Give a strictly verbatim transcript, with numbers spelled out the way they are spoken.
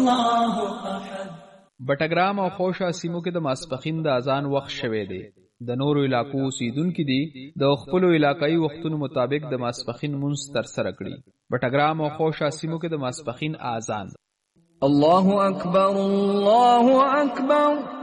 الله احد. بټګرام او خوشا سیمو کې د ماسپخین د اذان وخت شوه دی. د نورو علاقو اوسیدونکو دي د خپل علاقايي وختونو مطابق د ماسپخین منځ تر سره کړي. بټګرام او خوشا سیمو کې د ماسپخین اذان. الله اکبر الله اکبر